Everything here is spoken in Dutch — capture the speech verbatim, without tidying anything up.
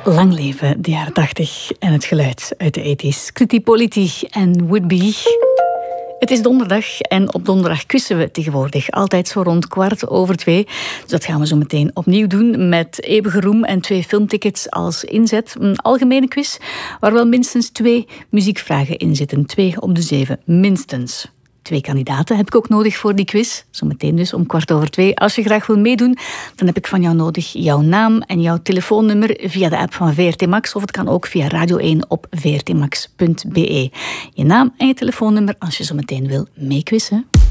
Lang leven de jaren tachtig en het geluid uit de tachtiger. Scritti Politti en Would Be. Het is donderdag en op donderdag quizzen we tegenwoordig. Altijd zo rond kwart over twee. Dus dat gaan we zo meteen opnieuw doen met eeuwige roem en twee filmtickets als inzet. Een algemene quiz waar wel minstens twee muziekvragen in zitten. Twee op de zeven, minstens. Twee kandidaten heb ik ook nodig voor die quiz. Zometeen dus om kwart over twee. Als je graag wil meedoen, dan heb ik van jou nodig jouw naam en jouw telefoonnummer via de app van V R T Max. Of het kan ook via Radio één op v r t max punt b e. Je naam en je telefoonnummer als je zometeen wil meequizzen.